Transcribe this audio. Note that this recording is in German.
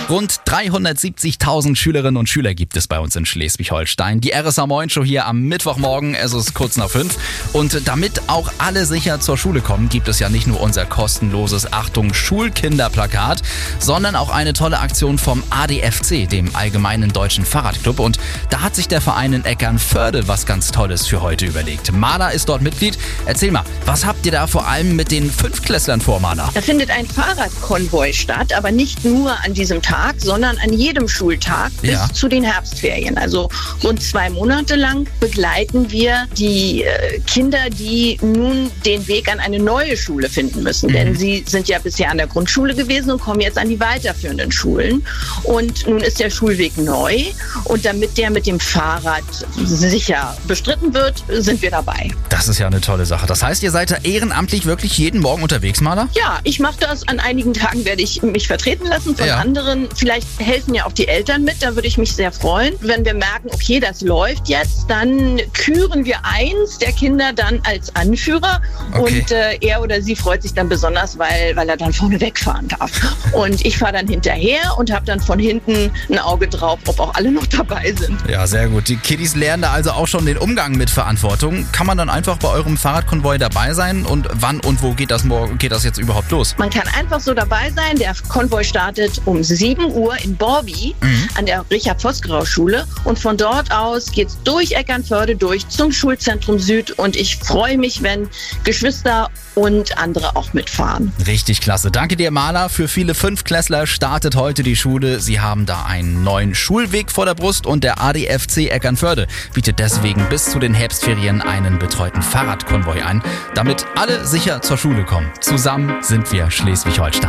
Rund 370.000 Schülerinnen und Schüler gibt es bei uns in Schleswig-Holstein. Die RSA Moin Show hier am Mittwochmorgen, es ist kurz nach 5. Und damit auch alle sicher zur Schule kommen, gibt es ja nicht nur unser kostenloses Achtung Schulkinderplakat, sondern auch eine tolle Aktion vom ADFC, dem Allgemeinen Deutschen Fahrradclub. Und da hat sich der Verein in Eckernförde was ganz Tolles für heute überlegt. Maler ist dort Mitglied. Erzähl mal, was habt ihr da vor allem mit den Fünftklässlern vor, Maler? Da findet ein Fahrradkonvoi statt, aber nicht nur an diesem Tag, sondern an jedem Schultag bis zu den Herbstferien. Also rund 2 Monate lang begleiten wir die Kinder, die nun den Weg an eine neue Schule finden müssen. Denn sie sind ja bisher an der Grundschule gewesen und kommen jetzt an die weiterführenden Schulen. Und nun ist der Schulweg neu. Und damit der mit dem Fahrrad sicher bestritten wird, sind wir dabei. Das ist ja eine tolle Sache. Das heißt, ihr seid da ehrenamtlich wirklich jeden Morgen unterwegs, Maler? Ja, ich mache das. An einigen Tagen werde ich mich vertreten lassen von anderen. Vielleicht helfen ja auch die Eltern mit, da würde ich mich sehr freuen. Wenn wir merken, okay, das läuft jetzt, dann küren wir eins der Kinder dann als Anführer und er oder sie freut sich dann besonders, weil er dann vorne wegfahren darf. Und ich fahre dann hinterher und habe dann von hinten ein Auge drauf, ob auch alle noch dabei sind. Ja, sehr gut. Die Kiddies lernen da also auch schon den Umgang mit Verantwortung. Kann man dann einfach bei eurem Fahrradkonvoi dabei sein und wann und wo geht das jetzt überhaupt los? Man kann einfach so dabei sein. Der Konvoi startet um 7 Uhr in Borby an der Richard-Vosgerau-Schule und von dort aus geht's durch Eckernförde durch zum Schulzentrum Süd und ich freue mich, wenn Geschwister und andere auch mitfahren. Richtig klasse. Danke dir, Maler. Für viele Fünftklässler startet heute die Schule. Sie haben da einen neuen Schulweg vor der Brust und der ADFC Eckernförde bietet deswegen bis zu den Herbstferien einen betreuten Fahrradkonvoi an, damit alle sicher zur Schule kommen. Zusammen sind wir Schleswig-Holstein.